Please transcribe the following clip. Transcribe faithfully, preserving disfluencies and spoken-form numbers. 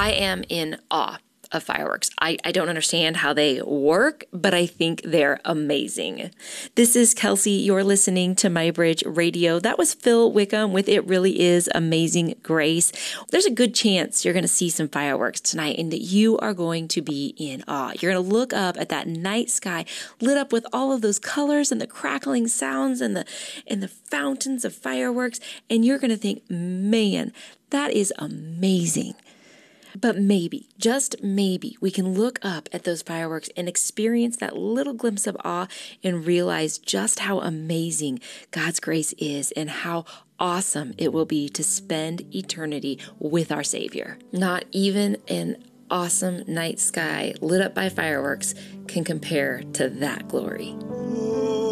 I am in awe of fireworks. I, I don't understand how they work, but I think they're amazing. This is Kelsey. You're listening to My Bridge Radio. That was Phil Wickham with It Really Is Amazing Grace. There's a good chance you're going to see some fireworks tonight and that you are going to be in awe. You're going to look up at that night sky lit up with all of those colors and the crackling sounds and the and the fountains of fireworks, and you're going to think, man, that is amazing. But maybe, just maybe, we can look up at those fireworks and experience that little glimpse of awe and realize just how amazing God's grace is and how awesome it will be to spend eternity with our Savior. Not even an awesome night sky lit up by fireworks can compare to that glory.